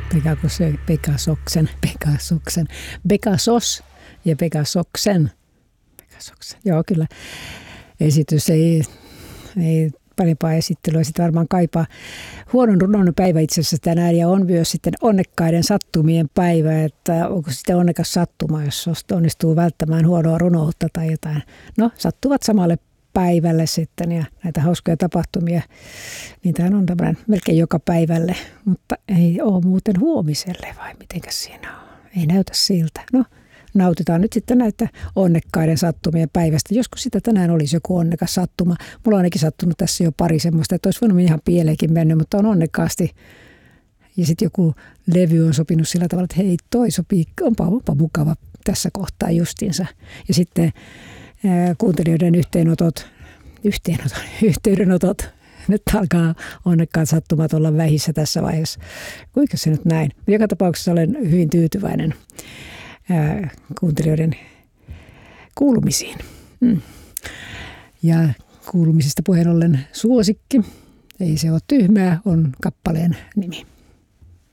Pegasos ja Pegasoksen. Joo, kyllä. Esitys ei parempaa esittelyä. Sitten varmaan kaipaa huonon runon päivä itse asiassa tänään ja on myös sitten onnekkaiden sattumien päivä, että onko sitten onnekas sattuma, jos onnistuu välttämään huonoa runoutta tai jotain. No, sattuvat samalle päivälle sitten ja näitä hauskoja tapahtumia, niitähän on tämmöinen melkein joka päivälle, mutta ei ole muuten huomiselle vai mitenkäs siinä on? Ei näytä siltä. No, nautitaan nyt sitten näitä onnekkaiden sattumien päivästä. Joskus sitä tänään olisi joku onnekas sattuma. Mulla on ainakin sattunut tässä jo pari semmoista, että olisi voinut ihan pieleenkin mennyt, mutta on onnekkaasti. Ja sitten joku levy on sopinut sillä tavalla, että hei, toi sopii, onpa mukava tässä kohtaa justiinsa. Ja sitten kuuntelijoiden yhteydenotot. Nyt alkaa onnekkaat sattumat olla vähissä tässä vaiheessa. Kuinka se nyt näin? Joka tapauksessa olen hyvin tyytyväinen kuuntelijoiden kuulumisiin. Ja kuulumisista puheen ollen suosikki, ei se ole tyhmää, on kappaleen nimi.